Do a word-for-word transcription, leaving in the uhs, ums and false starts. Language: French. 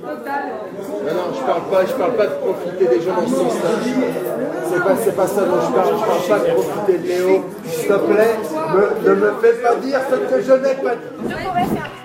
Non, non, je parle pas, je parle pas de profiter des gens dans ce sens-là. C'est pas, c'est pas ça dont je parle. Je parle pas de profiter de Léo. S'il te plaît, me, ne me fais pas dire ce que je n'ai pas dit.